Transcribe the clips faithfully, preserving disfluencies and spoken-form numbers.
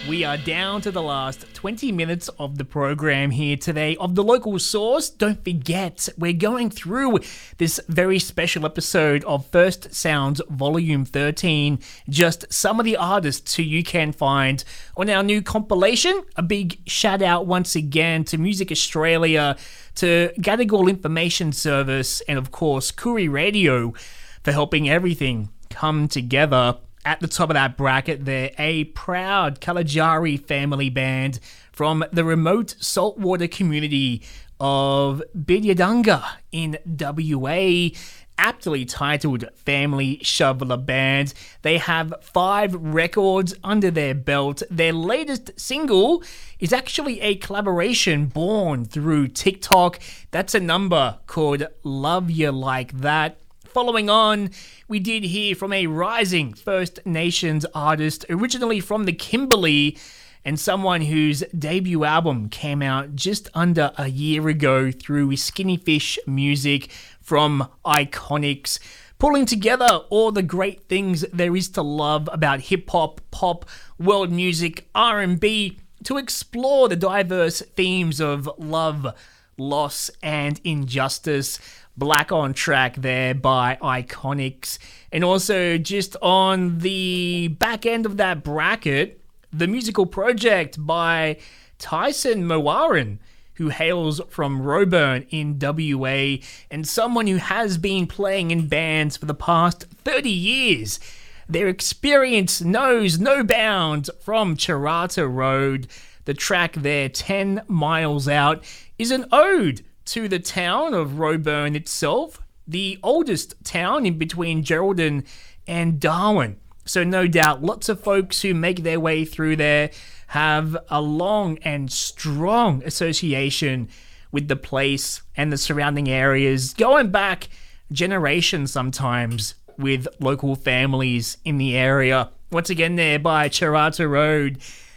We are down to the last twenty minutes of the program here today of The Local Source. Don't forget, we're going through this very special episode of First Sounds Volume thirteen. Just some of the artists who you can find on our new compilation. A big shout out once again to Music Australia, to Gadigal Information Service, and of course Koori Radio for helping everything come together. At the top of that bracket, they're a proud Kalajari family band from the remote saltwater community of Bidyadunga in W A, aptly titled Family Shoveler Band. They have five records under their belt. Their latest single is actually a collaboration born through TikTok. That's a number called Love You Like That. Following on, we did hear from a rising First Nations artist, originally from the Kimberley, and someone whose debut album came out just under a year ago through Skinny Fish Music from Iconics, pulling together all the great things there is to love about hip-hop, pop, world music, R and B, to explore the diverse themes of love, loss, and injustice. Black on Track there by Iconics. And also just on the back end of that bracket, The Musical Project by Tyson Mowaran, who hails from Roebourne in W A, and someone who has been playing in bands for the past thirty years. Their experience knows no bounds from Charata Road. The track there, ten miles Out, is an ode to the town of Roebourne itself, the oldest town in between Geraldton and Darwin. So no doubt lots of folks who make their way through there have a long and strong association with the place and the surrounding areas, going back generations sometimes with local families in the area. Once again there by Charata Road,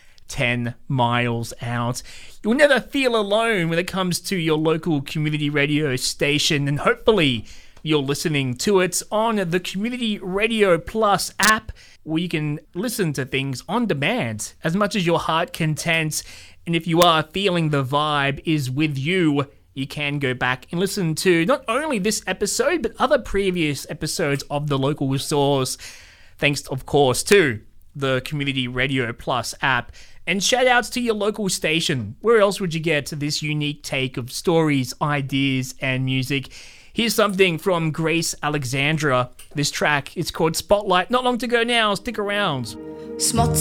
ten miles Out. You'll never feel alone when it comes to your local community radio station, and hopefully you're listening to it on the Community Radio Plus app, where you can listen to things on demand as much as your heart content. And if you are feeling the vibe is with you, you can go back and listen to not only this episode, but other previous episodes of The Local Source, thanks of course to the Community Radio Plus app. And shout outs to your local station. Where else would you get this unique take of stories, ideas, and music? Here's something from Grace Alexandra. This track is called Spotlight. Not long to go now. Stick around. Smått